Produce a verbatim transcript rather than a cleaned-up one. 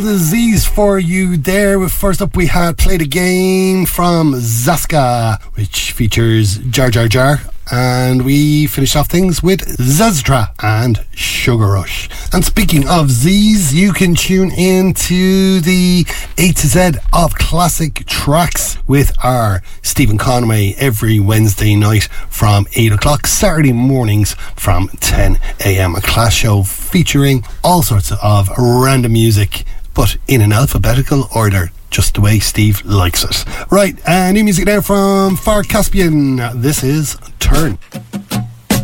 the Z's for you there. First up, we had Play the Game from Zaska, which features Jar Jar Jar. And we finished off things with Zeztra and Sugar Rush. And speaking of Z's, you can tune in to the A to Z of classic tracks with our Stephen Conway every Wednesday night from eight o'clock, Saturday mornings from ten a.m. A class show featuring all sorts of random music, but in an alphabetical order, just the way Steve likes it. Right, uh, new music now from Far Caspian. This is Turn.